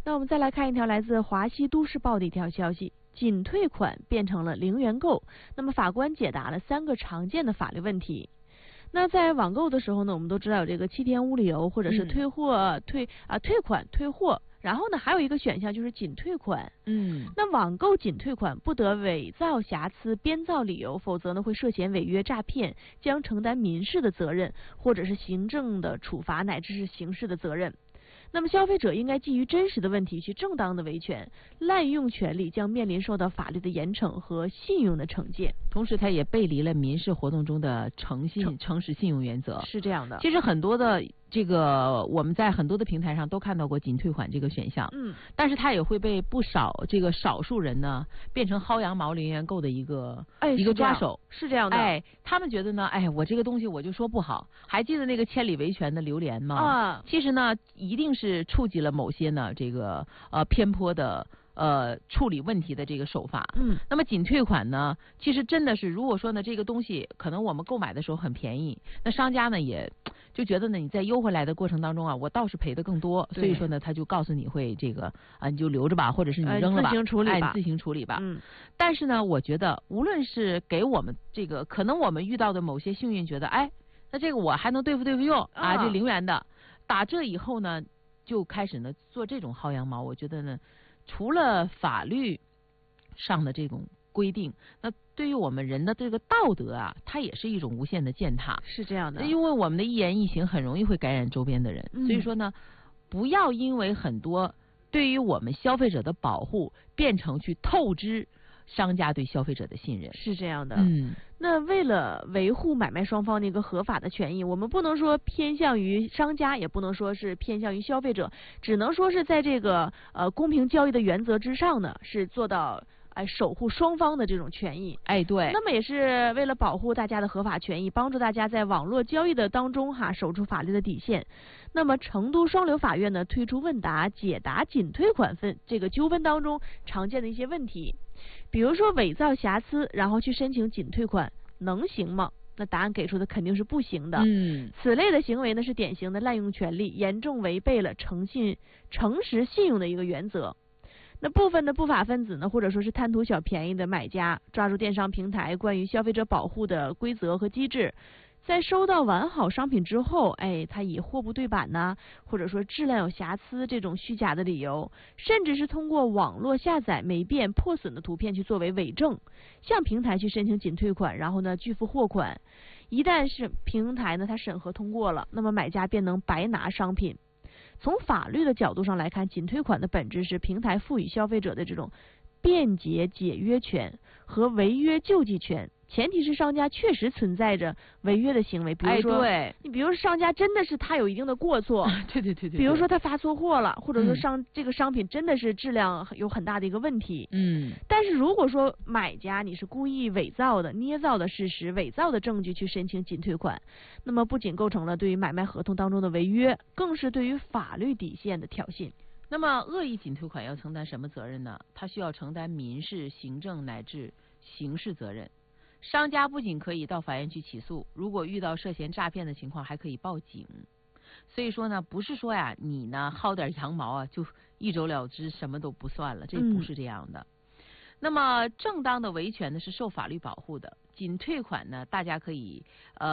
那我们再来看一条来自华西都市报的一条消息，仅退款变成了零元购。那么法官解答了3个常见的法律问题。那在网购的时候呢，我们都知道有这个7天无理由，或者是退款退货。然后呢，还有一个选项就是仅退款。那网购仅退款不得伪造、瑕疵、编造理由，否则呢会涉嫌违约诈骗，将承担民事的责任，或者是行政的处罚，乃至是刑事的责任。那么消费者应该基于真实的问题去正当的维权，滥用权利将面临受到法律的严惩和信用的惩戒。 同时，它也背离了民事活动中的诚实信用原则。 是这样的。 其实很多的这个我们在很多的平台上都看到过仅退款这个选项，但是它也会被不少这个少数人呢变成薅羊毛零元购的一个抓手。 是这样的。 他们觉得呢，我这个东西我就说不好。还记得那个千里维权的榴莲吗？其实呢，一定是触及了某些呢这个偏颇的处理问题的这个手法。那么仅退款呢，其实真的是，如果说呢这个东西可能我们购买的时候很便宜，那商家呢也就觉得呢你在优回来的过程当中啊，我倒是赔的更多，所以说呢他就告诉你会这个你就留着吧，或者是你扔了吧， 自行处理吧。 但是呢，我觉得无论是给我们这个，可能我们遇到的某些幸运，觉得那这个我还能对付用这0元的，打这以后呢，就开始呢做这种薅羊毛。我觉得呢，除了法律上的这种规定，那对于我们人的这个道德啊，它也是一种无限的践踏。 是这样的。 因为我们的一言一行很容易会感染周边的人，所以说呢，不要因为很多对于我们消费者的保护，变成去透支商家对消费者的信任。 是这样的。那为了维护买卖双方的一个合法的权益，我们不能说偏向于商家，也不能说是偏向于消费者，只能说是在这个公平交易的原则之上呢，是做到守护双方的这种权益。 对。 那么也是为了保护大家的合法权益，帮助大家在网络交易的当中守住法律的底线。那么成都双流法院呢推出问答，解答仅退款这个纠纷当中常见的一些问题。比如说伪造瑕疵，然后去申请仅退款，能行吗？那答案给出的肯定是不行的。此类的行为呢是典型的滥用权利，严重违背了诚实信用的一个原则。那部分的不法分子呢，或者说是贪图小便宜的买家，抓住电商平台关于消费者保护的规则和机制，在收到完好商品之后，他以货不对版呐，或者说质量有瑕疵这种虚假的理由，甚至是通过网络下载霉变破损的图片去作为伪证，向平台去申请仅退款，然后呢拒付货款。一旦是平台呢它审核通过了，那么买家便能白拿商品。从法律的角度上来看，仅退款的本质是平台赋予消费者的这种便捷解约权和违约救济权，前提是商家确实存在着违约的行为。比如说，你比如说商家真的是他有一定的过错， 对。 比如说他发错货了，或者说这个商品真的是质量有很大的一个问题。但是如果说买家你是故意伪造的、捏造的事实、伪造的证据去申请仅退款，那么不仅构成了对于买卖合同当中的违约，更是对于法律底线的挑衅。 那么恶意仅退款要承担什么责任呢？他需要承担民事、行政乃至刑事责任。商家不仅可以到法院去起诉，如果遇到涉嫌诈骗的情况，还可以报警。所以说呢，不是说你呢薅点羊毛就一走了之，什么都不算了，这不是这样的。那么正当的维权呢是受法律保护的，仅退款呢大家可以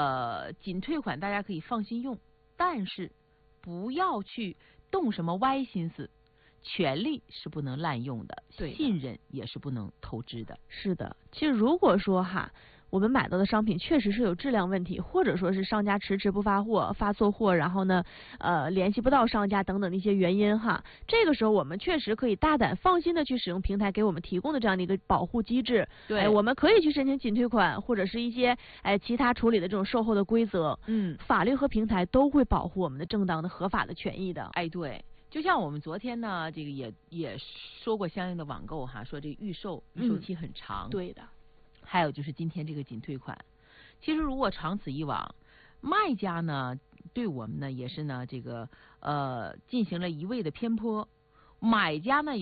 放心用，但是不要去动什么歪心思。权利是不能滥用的，信任也是不能透支的。 是的，其实如果说我们买到的商品确实是有质量问题，或者说是商家迟迟不发货、发错货，然后呢联系不到商家等等的一些原因这个时候我们确实可以大胆放心的去使用平台给我们提供的这样的一个保护机制。我们可以去申请仅退款，或者是一些其他处理的这种售后的规则。法律和平台都会保护我们的正当的合法的权益的。 对。就像我们昨天呢，这个也说过相应的网购说这预售期很长。 对的。 还有就是今天这个仅退款，其实如果长此以往，卖家呢对我们呢也是呢这个进行了一味的偏颇，买家呢